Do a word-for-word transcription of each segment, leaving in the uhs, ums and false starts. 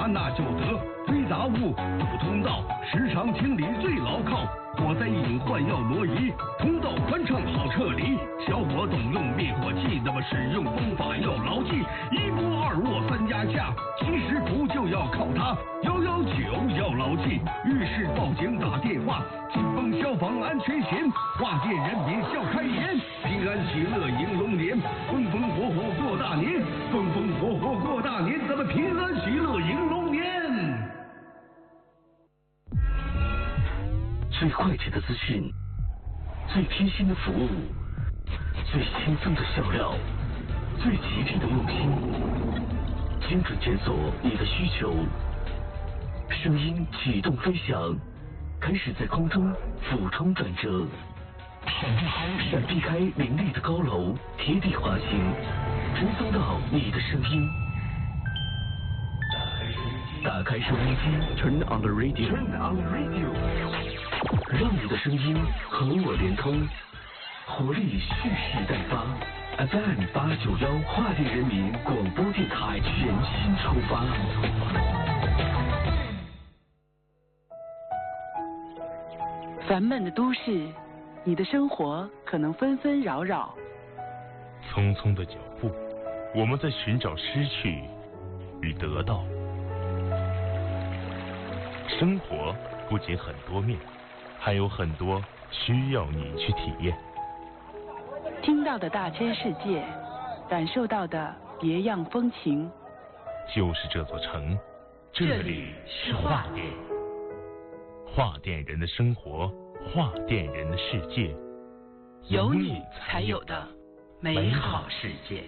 那就得。堆杂物、堵通道，时常清理最牢靠。火灾隐患要挪移，通道宽敞好撤离。小伙懂用灭火器，那么使用方法要牢记：一摸二握三压下，及时补救要靠它。幺幺九要牢记，遇事报警打电话。紧绷消防安全险，化电人民笑开颜。平安喜乐迎龙年，风风火火过大年，风风火火过大年，咱们平安喜乐迎龙年。 最快捷的资讯，最贴心的服务，最轻松的笑料，最吉利的用心，精准检索你的需求。声音启动飞翔，开始在空中俯冲转折，闪避开闪避开林立的高楼，贴地滑行，追踪到你的声音。打开收音机 ，Turn on the radio，Turn on the radio， 让你的声音和我连通，活力蓄势待发。F M 八九幺华电人民广播电台全新出发。 烦闷的都市，你的生活可能纷纷扰扰。 匆匆的脚步，我们在寻找失去与得到。生活不仅很多面，还有很多需要你去体验。 听到的大千世界，感受到的别样风情。 就是这座城，这里是华电。华电人的生活，华电人的世界， 有你才有的美好世界。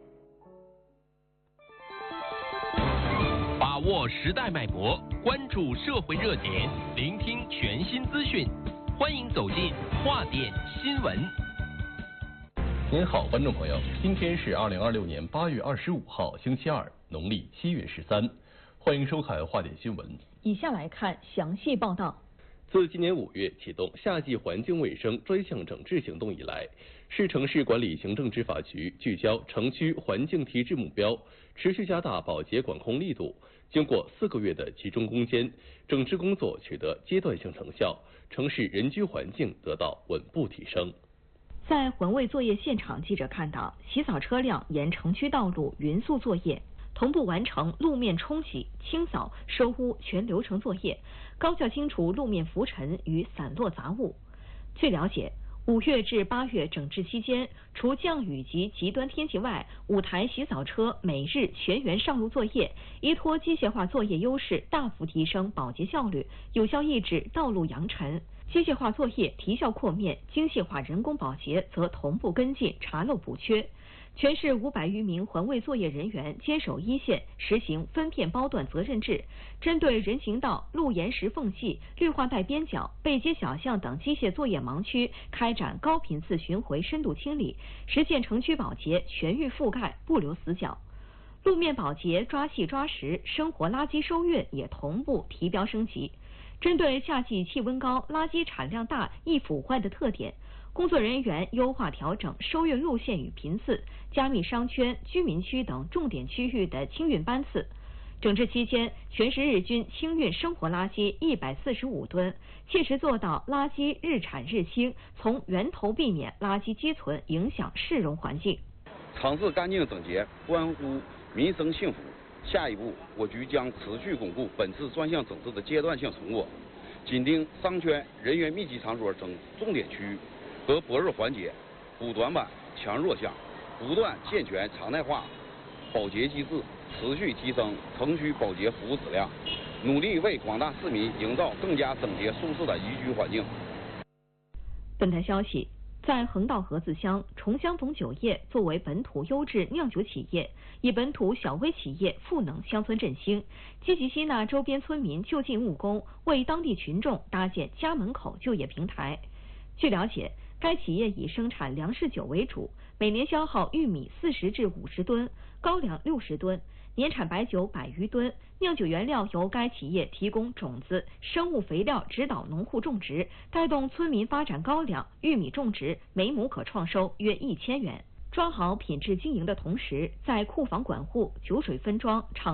把握时代脉搏，关注社会热点，聆听全新资讯，欢迎走进华电新闻。 您好，观众朋友，今天是二零二六年八月二十五号，星期二，农历七月十三，欢迎收看华电新闻。 以下来看详细报道。 自今年五月启动夏季环境卫生专项整治行动以来，市城市管理行政执法局聚焦城区环境提质目标，持续加大保洁管控力度。经过四个月的集中攻坚，整治工作取得阶段性成效，城市人居环境得到稳步提升。 在环卫作业现场，记者看到洗扫车辆沿城区道路匀速作业，同步完成路面冲洗、清扫、收污全流程作业，高效清除路面浮尘与散落杂物。据了解，五月至八月整治期间，除降雨及极端天气外，五台洗扫车每日全员上路作业，依托机械化作业优势，大幅提升保洁效率，有效抑制道路扬尘。机械化作业提效扩面，精细化人工保洁则同步跟进查漏补缺。全市五百余名环卫作业人员坚守一线，实行分片包段责任制，针对人行道、路沿石缝隙、绿化带边角、背街小巷等机械作业盲区，开展高频次巡回深度清理，实现城区保洁全域覆盖，不留死角。路面保洁抓细抓实，生活垃圾收运也同步提标升级。针对夏季气温高、垃圾产量大、易腐坏的特点，工作人员优化调整收运路线与频次，加密商圈、居民区等重点区域的清运班次。整治期间，全市日均清运生活垃圾一百四十五吨，切实做到垃圾日产日清，从源头避免垃圾积存影响市容环境。 城市干净整洁，关乎民生幸福。下一步，我局将持续巩固本次专项整治的阶段性成果，紧盯商圈、人员密集场所等重点区域和薄弱环节，补短板、强弱项，不断健全常态化保洁机制，持续提升城区保洁服务质量，努力为广大市民营造更加整洁舒适的宜居环境。 本台消息，在横道河子乡，重香董酒业作为本土优质酿酒企业，以本土小微企业赋能乡村振兴，积极吸纳周边村民就近务工，为当地群众搭建家门口就业平台。据了解，该企业以生产粮食酒为主，每年消耗玉米四十至五十吨，高粱六十吨，年产白酒百余吨。酿酒原料由该企业提供种子、生物肥料，指导农户种植，带动村民发展高粱、玉米种植，每亩可创收约一千元。抓好品质经营的同时，在库房管护、酒水分装、厂